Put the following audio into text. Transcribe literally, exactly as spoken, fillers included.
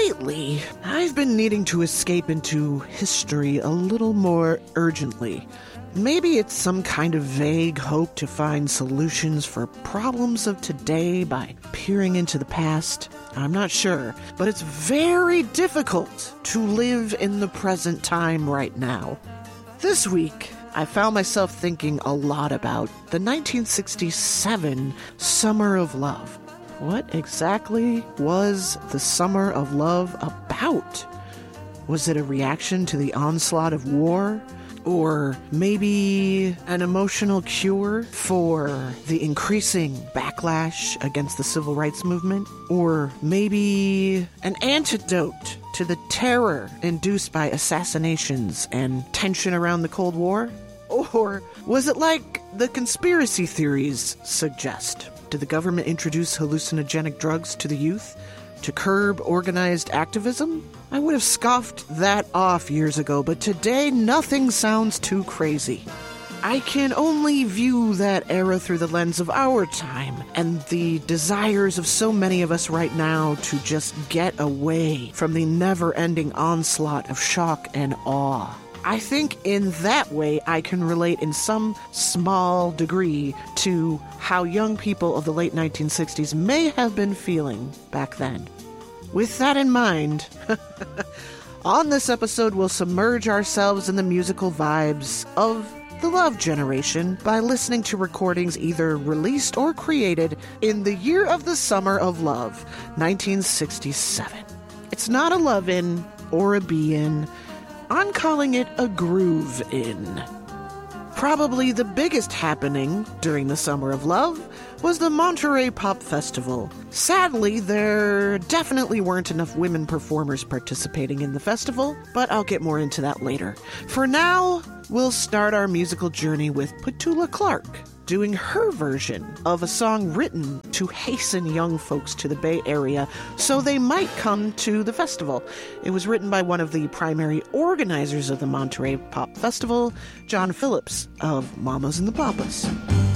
lately, I've been needing to escape into history a little more urgently. Maybe it's some kind of vague hope to find solutions for problems of today by peering into the past. I'm not sure, but it's very difficult to live in the present time right now. This week, I found myself thinking a lot about the nineteen sixty-seven Summer of Love. What exactly was the Summer of Love about? Was it a reaction to the onslaught of war? Or maybe an emotional cure for the increasing backlash against the civil rights movement? Or maybe an antidote to the terror induced by assassinations and tension around the Cold War? Or was it like the conspiracy theories suggest? Did the government introduce hallucinogenic drugs to the youth to curb organized activism? I would have scoffed that off years ago, but today nothing sounds too crazy. I can only view that era through the lens of our time and the desires of so many of us right now to just get away from the never-ending onslaught of shock and awe. I think in that way I can relate in some small degree to how young people of the late nineteen sixties may have been feeling back then. With that in mind, on this episode we'll submerge ourselves in the musical vibes of the Love Generation by listening to recordings either released or created in the year of the Summer of Love, nineteen sixty-seven. It's not a love-in or a be-in. I'm calling it a groove-in. Probably the biggest happening during the Summer of Love was the Monterey Pop Festival. Sadly, there definitely weren't enough women performers participating in the festival, but I'll get more into that later. For now, we'll start our musical journey with Petula Clark doing her version of a song written to hasten young folks to the Bay Area so they might come to the festival. It was written by one of the primary organizers of the Monterey Pop Festival, John Phillips of Mamas and the Papas.